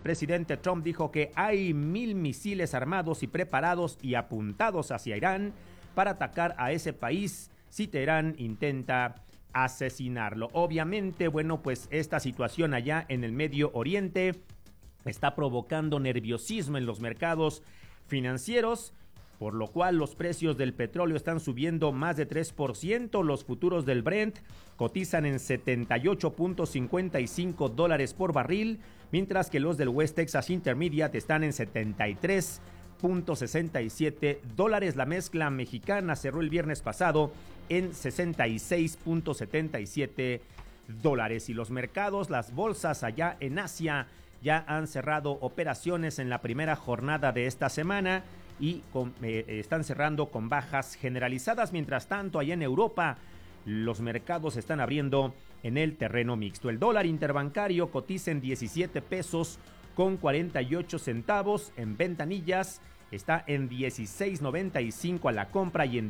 presidente Trump dijo que hay 1,000 misiles armados y preparados y apuntados hacia Irán para atacar a ese país si Teherán intenta asesinarlo. Obviamente, bueno, pues esta situación allá en el Medio Oriente está provocando nerviosismo en los mercados financieros, por lo cual los precios del petróleo están subiendo más de 3%. Los futuros del Brent cotizan en $78.55 por barril, mientras que los del West Texas Intermediate están en $73.67. La mezcla mexicana cerró el viernes pasado en $66.77. Y los mercados, las bolsas allá en Asia ya han cerrado operaciones en la primera jornada de esta semana y están cerrando con bajas generalizadas. Mientras tanto, allá en Europa, los mercados están abriendo en el terreno mixto. El dólar interbancario cotiza en 17 pesos con 48 centavos. En ventanillas está en 16.95 a la compra y en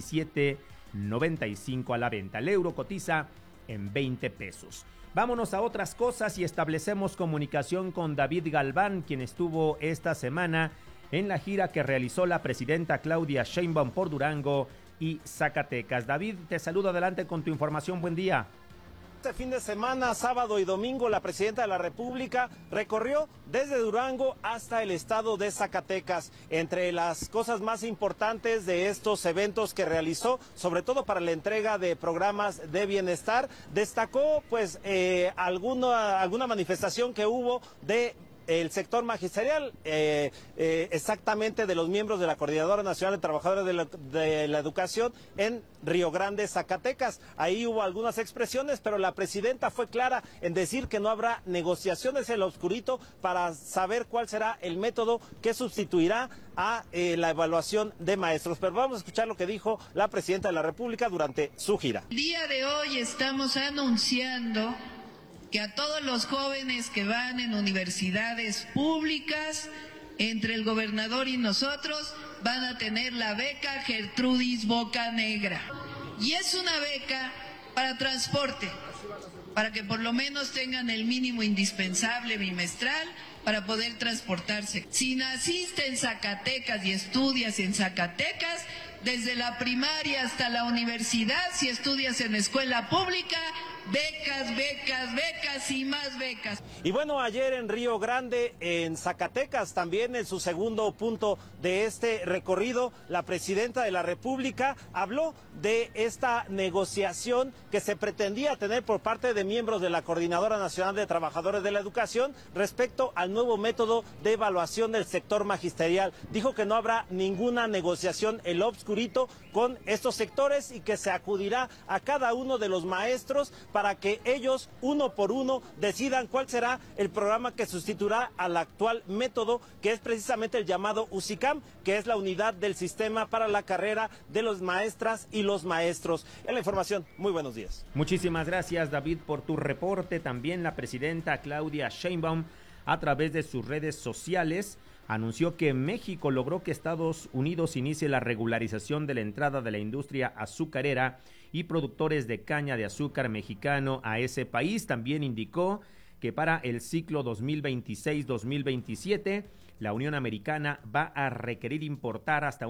17.95 a la venta. El euro cotiza en 20 pesos. Vámonos a otras cosas y establecemos comunicación con David Galván, quien estuvo esta semana en la gira que realizó la presidenta Claudia Sheinbaum por Durango y Zacatecas. David, te saludo, adelante con tu información, buen día. Este fin de semana, sábado y domingo, la presidenta de la República recorrió desde Durango hasta el estado de Zacatecas. Entre las cosas más importantes de estos eventos que realizó, sobre todo para la entrega de programas de bienestar, destacó pues alguna manifestación que hubo de el sector magisterial, exactamente de los miembros de la Coordinadora Nacional de Trabajadores de la Educación en Río Grande, Zacatecas. Ahí hubo algunas expresiones, pero la presidenta fue clara en decir que no habrá negociaciones en lo oscurito para saber cuál será el método que sustituirá a la evaluación de maestros. Pero vamos a escuchar lo que dijo la presidenta de la República durante su gira. El día de hoy estamos anunciando que a todos los jóvenes que van en universidades públicas, entre el gobernador y nosotros, van a tener la beca Gertrudis Bocanegra. Y es una beca para transporte, para que por lo menos tengan el mínimo indispensable bimestral para poder transportarse. Si naciste en Zacatecas y estudias en Zacatecas, desde la primaria hasta la universidad, si estudias en escuela pública, becas, becas, becas y más becas. Y bueno, ayer en Río Grande, en Zacatecas, también en su segundo punto de este recorrido, la presidenta de la República habló de esta negociación que se pretendía tener por parte de miembros de la Coordinadora Nacional de Trabajadores de la Educación respecto al nuevo método de evaluación del sector magisterial. Dijo que no habrá ninguna negociación en lo obscurito con estos sectores y que se acudirá a cada uno de los maestros para que ellos, uno por uno, decidan cuál será el programa que sustituirá al actual método, que es precisamente el llamado USICAM, que es la unidad del sistema para la carrera de los maestras y los maestros. En la información, muy buenos días. Muchísimas gracias, David, por tu reporte. También la presidenta Claudia Sheinbaum, a través de sus redes sociales, anunció que México logró que Estados Unidos inicie la regularización de la entrada de la industria azucarera y productores de caña de azúcar mexicano a ese país. También indicó que para el ciclo 2026-2027, la Unión Americana va a requerir importar hasta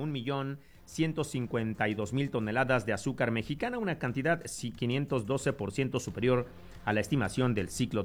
1.152.000 toneladas de azúcar mexicana, una cantidad 512% superior a la estimación del ciclo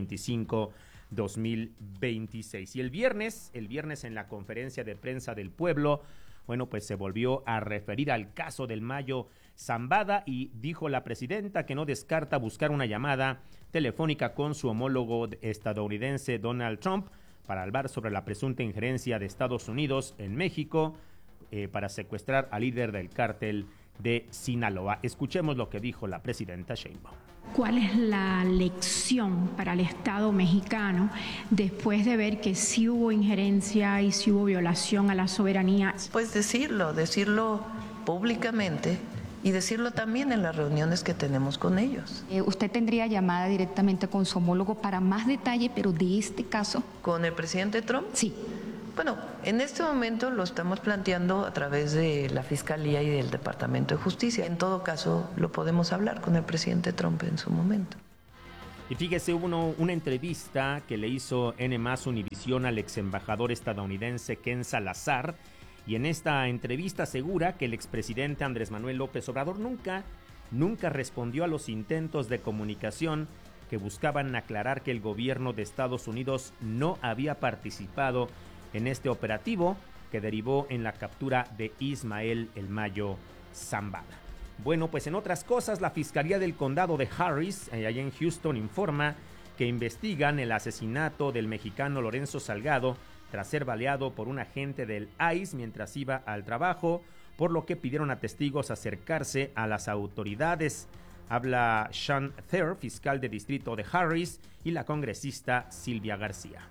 2025-2026. Y el viernes en la conferencia de prensa del pueblo, bueno, pues se volvió a referir al caso del Mayo Zambada y dijo la presidenta que no descarta buscar una llamada telefónica con su homólogo estadounidense Donald Trump para hablar sobre la presunta injerencia de Estados Unidos en México para secuestrar al líder del cártel de Sinaloa. Escuchemos lo que dijo la presidenta Sheinbaum. ¿Cuál es la lección para el Estado mexicano después de ver que sí hubo injerencia y sí hubo violación a la soberanía? Pues decirlo públicamente y decirlo también en las reuniones que tenemos con ellos. ¿Usted tendría llamada directamente con su homólogo para más detalle, pero de este caso? ¿Con el presidente Trump? Sí. Bueno, en este momento lo estamos planteando a través de la Fiscalía y del Departamento de Justicia. En todo caso, lo podemos hablar con el presidente Trump en su momento. Y fíjese, hubo una entrevista que le hizo N+ Univisión al ex embajador estadounidense Ken Salazar, y en esta entrevista asegura que el expresidente Andrés Manuel López Obrador nunca respondió a los intentos de comunicación que buscaban aclarar que el gobierno de Estados Unidos no había participado en este operativo que derivó en la captura de Ismael El Mayo Zambada. Bueno, pues en otras cosas, la Fiscalía del Condado de Harris, allá en Houston, informa que investigan el asesinato del mexicano Lorenzo Salgado tras ser baleado por un agente del ICE mientras iba al trabajo, por lo que pidieron a testigos acercarse a las autoridades. Habla Sean Thayer, fiscal de distrito de Harris, y la congresista Silvia García.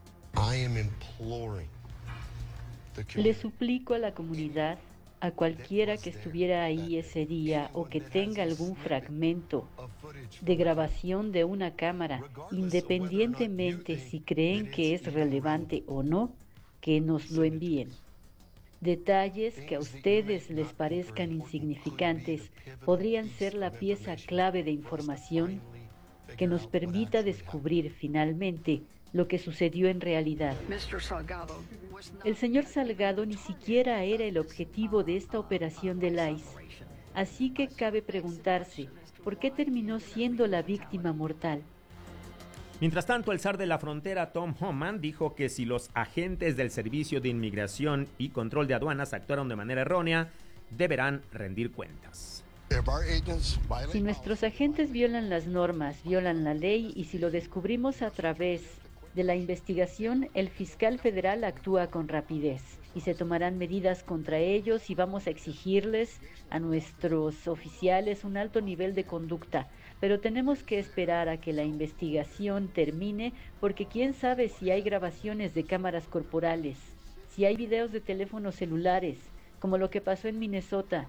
Le suplico a la comunidad, a cualquiera que estuviera ahí ese día o que tenga algún fragmento de grabación de una cámara, independientemente si creen que es relevante o no, que nos lo envíen. Detalles que a ustedes les parezcan insignificantes podrían ser la pieza clave de información que nos permita descubrir finalmente lo que sucedió en realidad. El señor Salgado ni siquiera era el objetivo de esta operación del ICE, así que cabe preguntarse, ¿por qué terminó siendo la víctima mortal? Mientras tanto, el zar de la frontera, Tom Homan, dijo que si los agentes del Servicio de Inmigración y Control de Aduanas actuaron de manera errónea, deberán rendir cuentas. Si nuestros agentes violan las normas, violan la ley, y si lo descubrimos a través de la investigación, el fiscal federal actúa con rapidez y se tomarán medidas contra ellos, y vamos a exigirles a nuestros oficiales un alto nivel de conducta. Pero tenemos que esperar a que la investigación termine, porque quién sabe si hay grabaciones de cámaras corporales, si hay videos de teléfonos celulares, como lo que pasó en Minnesota.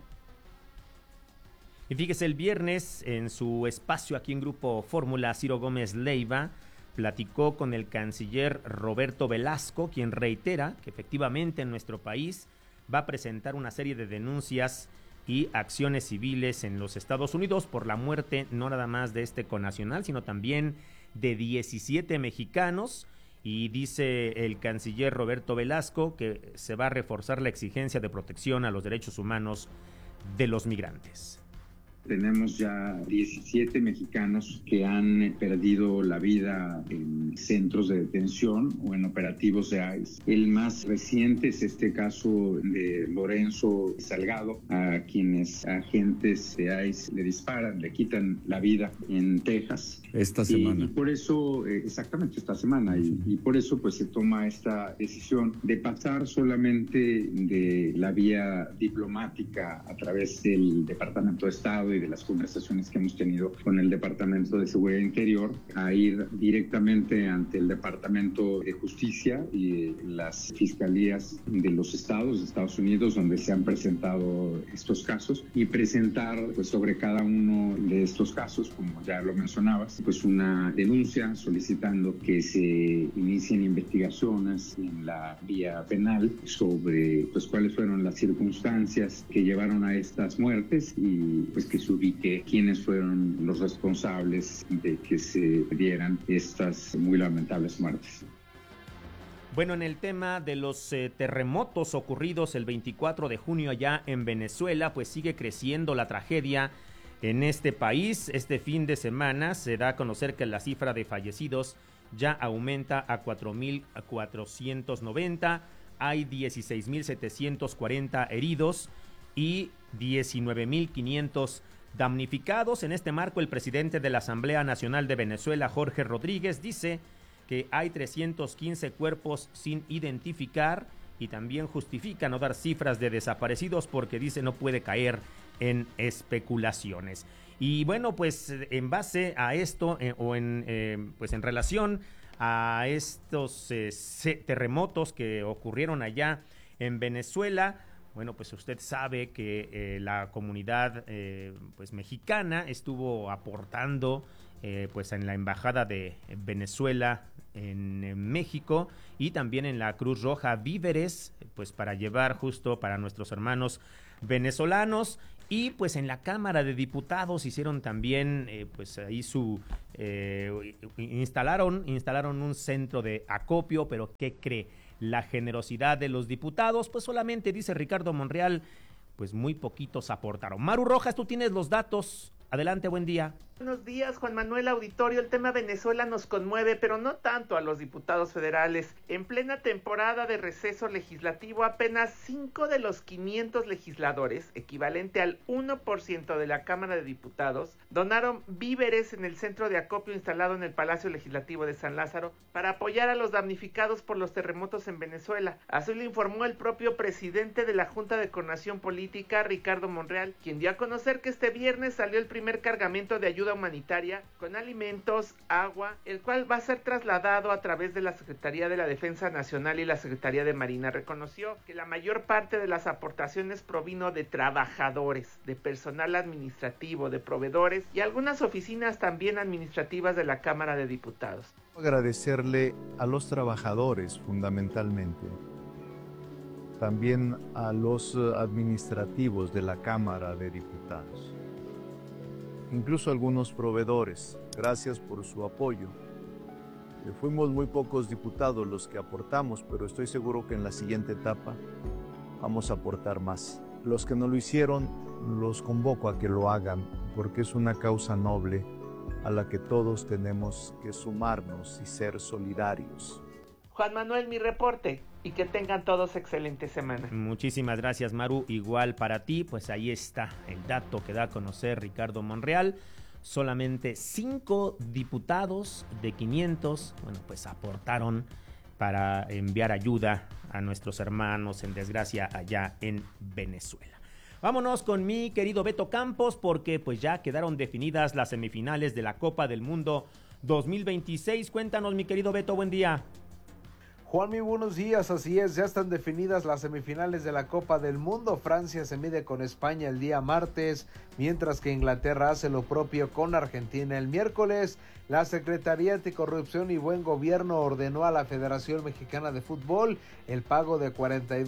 Y fíjese, el viernes, en su espacio aquí en Grupo Fórmula, Ciro Gómez Leiva platicó con el canciller Roberto Velasco, quien reitera que efectivamente en nuestro país va a presentar una serie de denuncias y acciones civiles en los Estados Unidos por la muerte no nada más de este connacional, sino también de 17 mexicanos. Y dice el canciller Roberto Velasco que se va a reforzar la exigencia de protección a los derechos humanos de los migrantes. Tenemos ya 17 mexicanos que han perdido la vida en centros de detención o en operativos de ICE. El más reciente es este caso de Lorenzo Salgado, a quienes agentes de ICE le disparan, le quitan la vida en Texas. Esta semana. Y por eso, exactamente esta semana, y por eso pues se toma esta decisión de pasar solamente de la vía diplomática a través del Departamento de Estado y de las conversaciones que hemos tenido con el Departamento de Seguridad Interior, a ir directamente ante el Departamento de Justicia y las fiscalías de los estados de Estados Unidos donde se han presentado estos casos, y presentar pues sobre cada uno de estos casos, como ya lo mencionabas, pues una denuncia solicitando que se inicien investigaciones en la vía penal sobre pues cuáles fueron las circunstancias que llevaron a estas muertes, y pues que se ubique quiénes fueron los responsables de que se dieran estas muy lamentables muertes. Bueno, en el tema de los terremotos ocurridos el 24 de junio allá en Venezuela, pues sigue creciendo la tragedia en este país. Este fin de semana se da a conocer que la cifra de fallecidos ya aumenta a 4.490, hay 16.740 heridos y 19.500 damnificados. En este marco, el presidente de la Asamblea Nacional de Venezuela, Jorge Rodríguez, dice que hay 315 cuerpos sin identificar, y también justifica no dar cifras de desaparecidos porque dice no puede caer en especulaciones. Y bueno, pues en base a esto pues en relación a estos terremotos que ocurrieron allá en Venezuela, bueno, pues usted sabe que la comunidad pues mexicana estuvo aportando pues en la embajada de Venezuela en México, y también en la Cruz Roja víveres pues para llevar justo para nuestros hermanos venezolanos. Y pues en la Cámara de Diputados hicieron también, pues ahí instalaron un centro de acopio, pero ¿qué cree? La generosidad de los diputados, pues solamente, dice Ricardo Monreal, pues muy poquitos aportaron. Maru Rojas, tú tienes los datos. Adelante, buen día. Buenos días, Juan Manuel Auditorio. El tema Venezuela nos conmueve, pero no tanto a los diputados federales. En plena temporada de receso legislativo, apenas 5 de los 500 legisladores, equivalente al 1% de la Cámara de Diputados, donaron víveres en el centro de acopio instalado en el Palacio Legislativo de San Lázaro para apoyar a los damnificados por los terremotos en Venezuela. Así lo informó el propio presidente de la Junta de Coordinación Política, Ricardo Monreal, quien dio a conocer que este viernes salió el primer cargamento de ayuda humanitaria con alimentos, agua, el cual va a ser trasladado a través de la Secretaría de la Defensa Nacional y la Secretaría de Marina. Reconoció que la mayor parte de las aportaciones provino de trabajadores, de personal administrativo, de proveedores y algunas oficinas también administrativas de la Cámara de Diputados. Agradecerle a los trabajadores fundamentalmente, también a los administrativos de la Cámara de Diputados, incluso algunos proveedores. Gracias por su apoyo. Fuimos muy pocos diputados los que aportamos, pero estoy seguro que en la siguiente etapa vamos a aportar más. Los que no lo hicieron, los convoco a que lo hagan, porque es una causa noble a la que todos tenemos que sumarnos y ser solidarios. Juan Manuel, mi reporte, y que tengan todos excelente semana. Muchísimas gracias, Maru, igual para ti. Pues ahí está el dato que da a conocer Ricardo Monreal. Solamente 5 diputados de 500, bueno, pues aportaron para enviar ayuda a nuestros hermanos en desgracia allá en Venezuela. Vámonos con mi querido Beto Campos, porque pues ya quedaron definidas las semifinales de la Copa del Mundo 2026. Cuéntanos, mi querido Beto, buen día. Juan, muy buenos días, así es, ya están definidas las semifinales de la Copa del Mundo. Francia se mide con España el día martes, mientras que Inglaterra hace lo propio con Argentina el miércoles. La Secretaría Anticorrupción y Buen Gobierno ordenó a la Federación Mexicana de Fútbol el pago de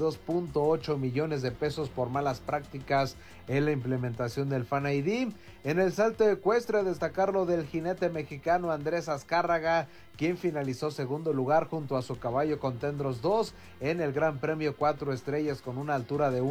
42.8 millones de pesos por malas prácticas en la implementación del Fan ID. En el salto ecuestre, destacar lo del jinete mexicano Andrés Azcárraga, quien finalizó segundo lugar junto a su caballo Contendros 2 en el Gran Premio 4 Estrellas con una altura de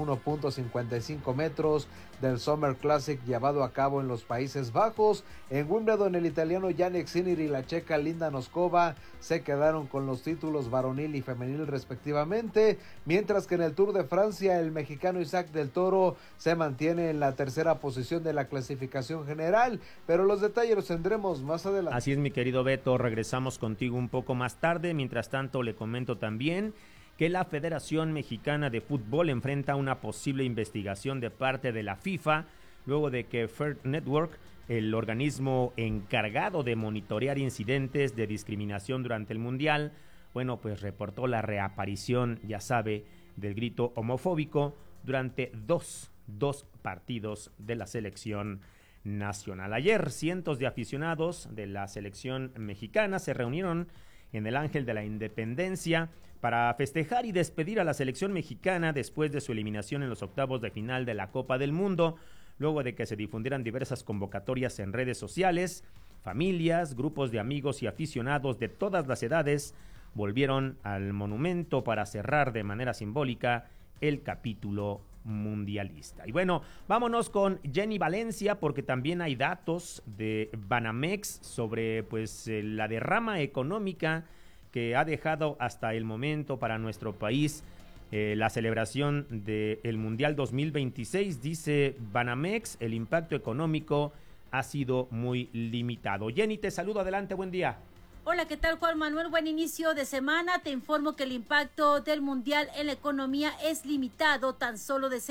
1.55 metros del Summer Classic llevado a cabo en los Países Bajos. En Wimbledon, el italiano Jannik Sinner y la checa Linda Noskova se quedaron con los títulos varonil y femenil respectivamente, mientras que en el Tour de Francia el mexicano Isaac del Toro se mantiene en la tercera posición de la clasificación general, pero los detalles los tendremos más adelante. Así es, mi querido Beto, regresamos contigo un poco más tarde. Mientras tanto, le comento también que la Federación Mexicana de Fútbol enfrenta una posible investigación de parte de la FIFA luego de que Fair Network, el organismo encargado de monitorear incidentes de discriminación durante el Mundial, bueno, pues reportó la reaparición, ya sabe, del grito homofóbico durante dos partidos de la selección nacional. Ayer, cientos de aficionados de la selección mexicana se reunieron en el Ángel de la Independencia para festejar y despedir a la selección mexicana después de su eliminación en los octavos de final de la Copa del Mundo, luego de que se difundieran diversas convocatorias en redes sociales. Familias, grupos de amigos y aficionados de todas las edades volvieron al monumento para cerrar de manera simbólica el capítulo mundialista. Y bueno, vámonos con Jenny Valencia, porque también hay datos de Banamex sobre pues la derrama económica que ha dejado hasta el momento para nuestro país la celebración del Mundial 2026. Dice Banamex, el impacto económico ha sido muy limitado. Jenny, te saludo, adelante, buen día. Hola, ¿qué tal, Juan Manuel? Buen inicio de semana. Te informo que el impacto del Mundial en la economía es limitado, tan solo de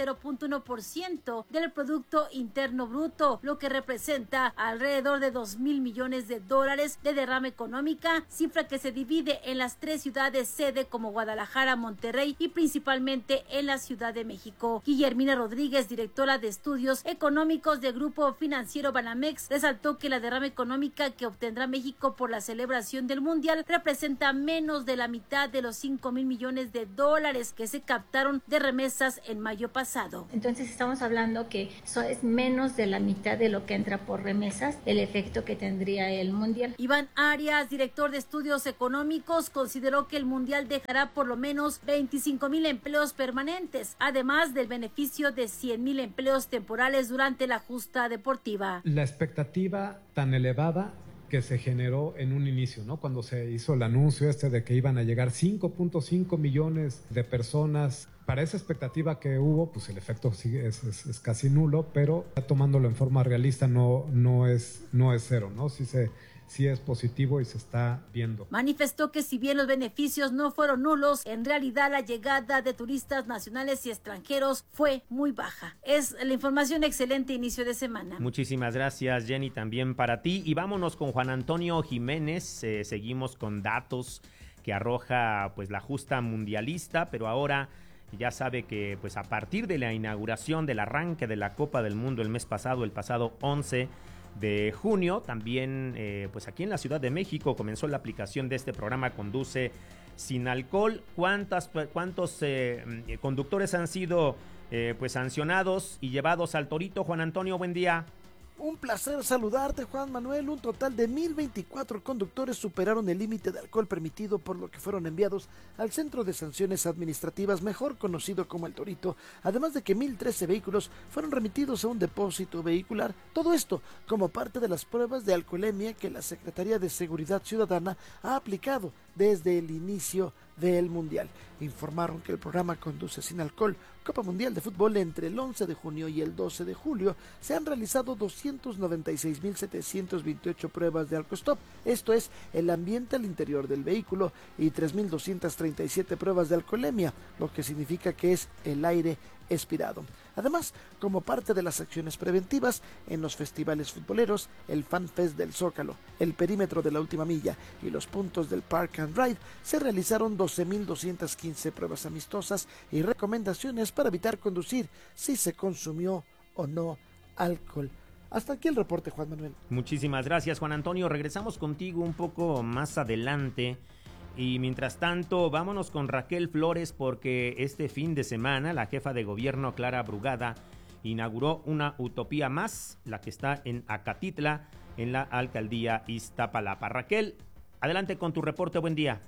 0.1% del Producto Interno Bruto, lo que representa alrededor de 2,000 millones de dólares de derrama económica, cifra que se divide en las 3 ciudades sede como Guadalajara, Monterrey y principalmente en la Ciudad de México. Guillermina Rodríguez, directora de Estudios Económicos del Grupo Financiero Banamex, resaltó que la derrama económica que obtendrá México por la celebración participación del Mundial representa menos de la mitad de los 5,000 millones de dólares que se captaron de remesas en mayo pasado. Entonces estamos hablando que eso es menos de la mitad de lo que entra por remesas, el efecto que tendría el Mundial. Iván Arias, director de estudios económicos, consideró que el Mundial dejará por lo menos 25,000 empleos permanentes, además del beneficio de 100,000 empleos temporales durante la justa deportiva. La expectativa tan elevada que se generó en un inicio, ¿no? Cuando se hizo el anuncio de que iban a llegar 5.5 millones de personas. Para esa expectativa que hubo, pues el efecto sí es casi nulo, pero ya tomándolo en forma realista no es cero, ¿no? Sí es positivo y se está viendo. Manifestó que si bien los beneficios no fueron nulos, en realidad la llegada de turistas nacionales y extranjeros fue muy baja. Es la información. Excelente inicio de semana. Muchísimas gracias, Jenny, también para ti. Y vámonos con Juan Antonio Jiménez. Seguimos con datos que arroja pues la justa mundialista, pero ahora ya sabe que pues a partir de la inauguración del arranque de la Copa del Mundo el pasado 11 de junio, también pues aquí en la Ciudad de México comenzó la aplicación de este programa Conduce Sin Alcohol. ¿Cuántos conductores han sido pues sancionados y llevados al torito? Juan Antonio, buen día. Un placer saludarte, Juan Manuel. Un total de 1,024 conductores superaron el límite de alcohol permitido, por lo que fueron enviados al Centro de Sanciones Administrativas, mejor conocido como el Torito, además de que 1,013 vehículos fueron remitidos a un depósito vehicular. Todo esto como parte de las pruebas de alcoholemia que la Secretaría de Seguridad Ciudadana ha aplicado desde el inicio del Mundial. Informaron que el programa Conduce Sin Alcohol, Copa Mundial de Fútbol, entre el 11 de junio y el 12 de julio, se han realizado 296,728 pruebas de alcostop, esto es, el ambiente al interior del vehículo, y 3,237 pruebas de alcoholemia, lo que significa que es el aire expirado. Además, como parte de las acciones preventivas en los festivales futboleros, el Fan Fest del Zócalo, el perímetro de la Última Milla y los puntos del Park and Ride, se realizaron 12,215 pruebas amistosas y recomendaciones para evitar conducir si se consumió o no alcohol. Hasta aquí el reporte, Juan Manuel. Muchísimas gracias, Juan Antonio. Regresamos contigo un poco más adelante. Y mientras tanto, vámonos con Raquel Flores, porque este fin de semana la jefa de gobierno, Clara Brugada, inauguró una utopía más, la que está en Acatitla, en la alcaldía Iztapalapa. Raquel, adelante con tu reporte, buen día.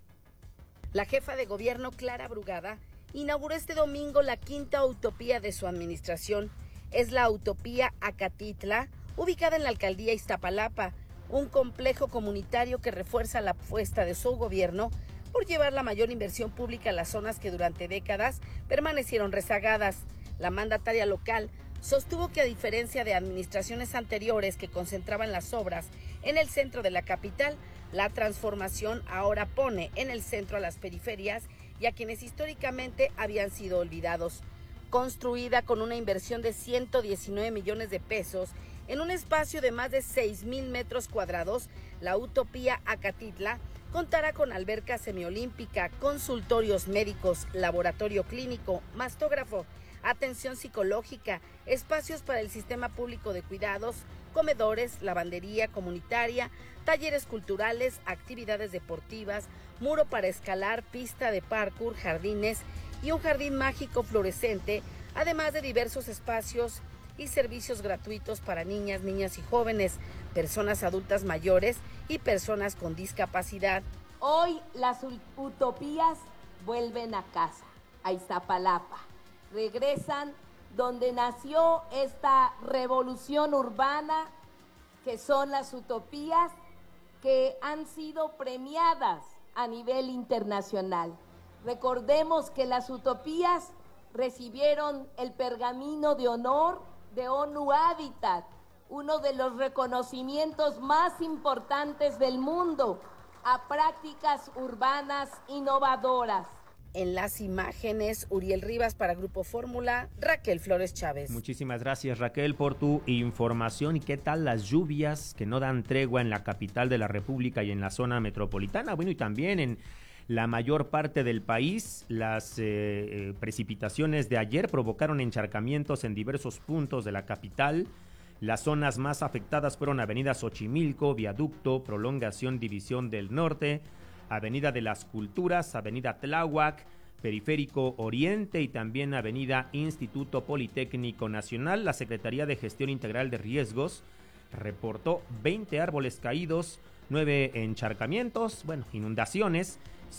La jefa de gobierno, Clara Brugada, inauguró este domingo la quinta utopía de su administración. Es la utopía Acatitla, ubicada en la alcaldía Iztapalapa, un complejo comunitario que refuerza la apuesta de su gobierno por llevar la mayor inversión pública a las zonas que durante décadas permanecieron rezagadas. La mandataria local sostuvo que, a diferencia de administraciones anteriores que concentraban las obras en el centro de la capital, la transformación ahora pone en el centro a las periferias y a quienes históricamente habían sido olvidados. Construida con una inversión de 119 millones de pesos, en un espacio de más de 6,000 metros cuadrados, la utopía Acatitla contará con alberca semiolímpica, consultorios médicos, laboratorio clínico, mastógrafo, atención psicológica, espacios para el sistema público de cuidados, comedores, lavandería comunitaria, talleres culturales, actividades deportivas, muro para escalar, pista de parkour, jardines y un jardín mágico fluorescente, además de diversos espacios y servicios gratuitos para niñas, niños y jóvenes, personas adultas mayores y personas con discapacidad. Hoy las utopías vuelven a casa, a Iztapalapa. Regresan donde nació esta revolución urbana, que son las utopías que han sido premiadas a nivel internacional. Recordemos que las utopías recibieron el pergamino de honor de ONU Habitat, uno de los reconocimientos más importantes del mundo a prácticas urbanas innovadoras. En las imágenes, Uriel Rivas para Grupo Fórmula, Raquel Flores Chávez. Muchísimas gracias, Raquel, por tu información. ¿Y qué tal las lluvias que no dan tregua en la capital de la República y en la zona metropolitana? Bueno, y también en la mayor parte del país. Las precipitaciones de ayer provocaron encharcamientos en diversos puntos de la capital, Las zonas más afectadas fueron Avenida Xochimilco, Viaducto, Prolongación División del Norte, Avenida de las Culturas, Avenida Tláhuac, Periférico Oriente y también Avenida Instituto Politécnico Nacional. La Secretaría de Gestión Integral de Riesgos reportó 20 árboles caídos, 9 encharcamientos, inundaciones,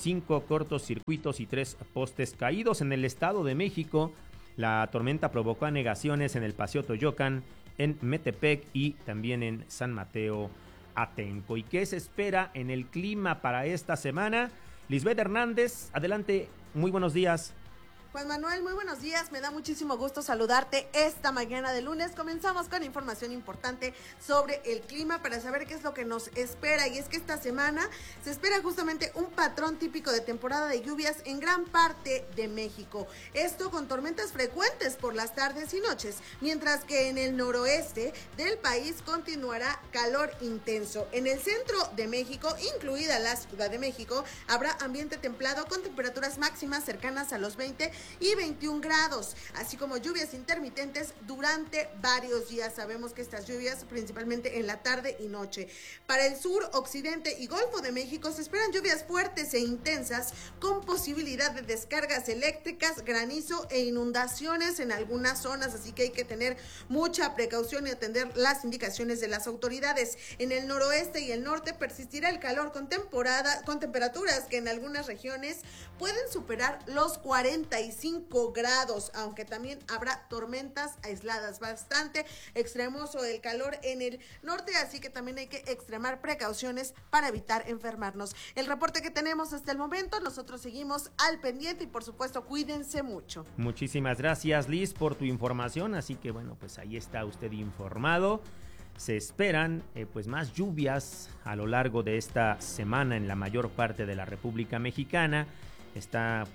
5 cortocircuitos y 3 postes caídos. En el Estado de México, la tormenta provocó anegaciones en el Paseo Toyocan, en Metepec y también en San Mateo Atenco. ¿Y qué se espera en el clima para esta semana? Lisbeth Hernández, adelante, muy buenos días. Juan Manuel, muy buenos días, me da muchísimo gusto saludarte esta mañana de lunes. Comenzamos con información importante sobre el clima para saber qué es lo que nos espera, y es que esta semana se espera justamente un patrón típico de temporada de lluvias en gran parte de México. Esto con tormentas frecuentes por las tardes y noches, mientras que en el noroeste del país continuará calor intenso. En el centro de México, incluida la Ciudad de México, habrá ambiente templado con temperaturas máximas cercanas a los 20 y 21 grados, así como lluvias intermitentes durante varios días. Sabemos que estas lluvias principalmente en la tarde y noche. Para el sur, occidente y Golfo de México se esperan lluvias fuertes e intensas con posibilidad de descargas eléctricas, granizo e inundaciones en algunas zonas, así que hay que tener mucha precaución y atender las indicaciones de las autoridades. En el noroeste y el norte persistirá el calor con temperaturas que en algunas regiones pueden superar los 45 grados, aunque también habrá tormentas aisladas. Bastante extremoso el calor en el norte, así que también hay que extremar precauciones para evitar enfermarnos. El reporte que tenemos hasta el momento, nosotros seguimos al pendiente y por supuesto cuídense mucho. Muchísimas gracias, Liz, por tu información, así que pues ahí está usted informado. Se esperan más lluvias a lo largo de esta semana en la mayor parte de la República Mexicana. Está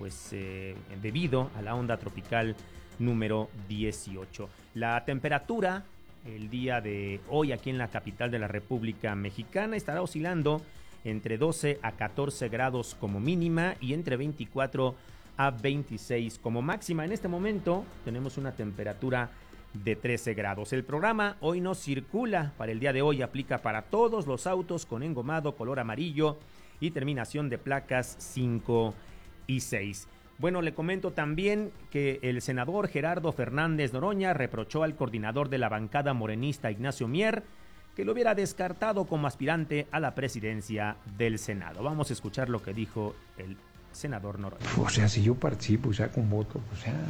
debido a la onda tropical número 18. La temperatura el día de hoy aquí en la capital de la República Mexicana estará oscilando entre 12 a 14 grados como mínima y entre 24 a 26 como máxima. En este momento tenemos una temperatura de 13 grados. El programa Hoy No Circula para el día de hoy aplica para todos los autos con engomado color amarillo y terminación de placas 5 y 6. Le comento también que el senador Gerardo Fernández Noroña reprochó al coordinador de la bancada morenista Ignacio Mier que lo hubiera descartado como aspirante a la presidencia del Senado. Vamos a escuchar lo que dijo el senador Noroña. Si yo participo y saco un voto,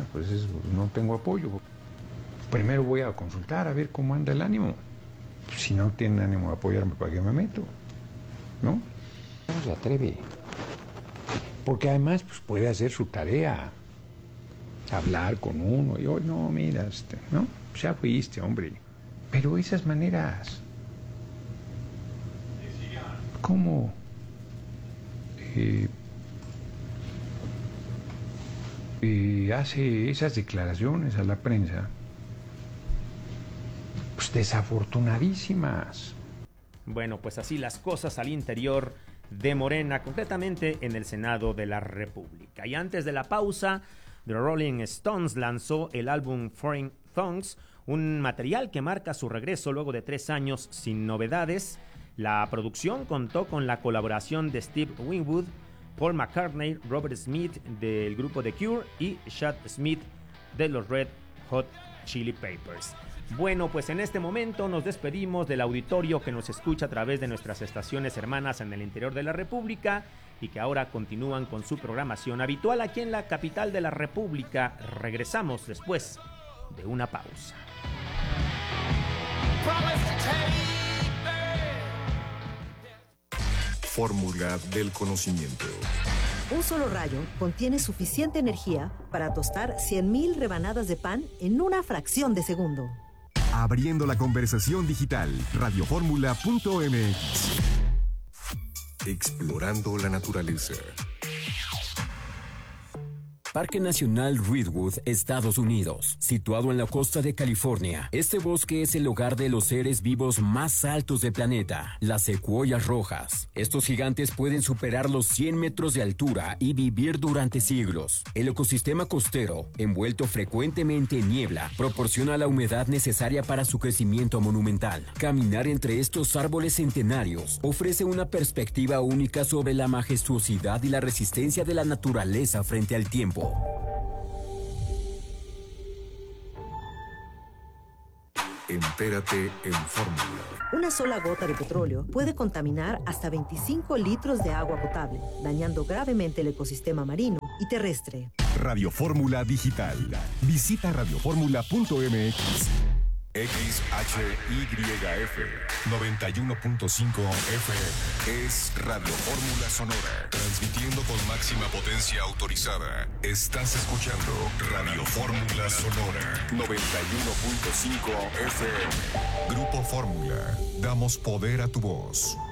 no tengo apoyo. Primero voy a consultar a ver cómo anda el ánimo. Si no tienen ánimo de apoyarme, ¿para qué me meto? ¿No? No se atreve. Porque además puede hacer su tarea, hablar con uno y hoy no, mira, ¿no? Ya fuiste, hombre. Pero esas maneras, ¿cómo? Hace esas declaraciones a la prensa, desafortunadísimas. Así las cosas al interior de Morena, concretamente en el Senado de la República. Y antes de la pausa, The Rolling Stones lanzó el álbum Foreign Songs, un material que marca su regreso luego de 3 años sin novedades. La producción contó con la colaboración de Steve Winwood, Paul McCartney, Robert Smith del grupo The Cure y Chad Smith de los Red Hot Chili Peppers. En este momento nos despedimos del auditorio que nos escucha a través de nuestras estaciones hermanas en el interior de la República y que ahora continúan con su programación habitual aquí en la capital de la República. Regresamos después de una pausa. Fórmula del conocimiento. Un solo rayo contiene suficiente energía para tostar 100,000 rebanadas de pan en una fracción de segundo. Abriendo la conversación digital, radioformula.mx. Explorando la naturaleza. Parque Nacional Redwood, Estados Unidos. Situado en la costa de California, este bosque es el hogar de los seres vivos más altos del planeta, las secuoyas rojas. Estos gigantes pueden superar los 100 metros de altura y vivir durante siglos. El ecosistema costero, envuelto frecuentemente en niebla, proporciona la humedad necesaria para su crecimiento monumental. Caminar entre estos árboles centenarios ofrece una perspectiva única sobre la majestuosidad y la resistencia de la naturaleza frente al tiempo. Entérate en Fórmula. Una sola gota de petróleo puede contaminar hasta 25 litros de agua potable, dañando gravemente el ecosistema marino y terrestre. Radio Fórmula Digital. Visita radioformula.mx. XHYF 91.5 FM es Radio Fórmula Sonora, transmitiendo con máxima potencia autorizada. Estás escuchando Radio Fórmula Sonora 91.5 FM. Grupo Fórmula, damos poder a tu voz.